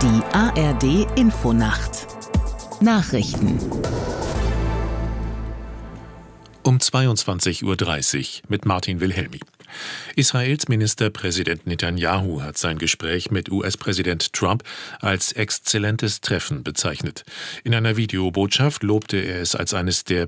Die ARD Infonacht Nachrichten um 22:30 Uhr mit Martin Wilhelmi. Israels Ministerpräsident Netanyahu hat sein Gespräch mit US-Präsident Trump als exzellentes Treffen bezeichnet. In einer Videobotschaft lobte er es als eines der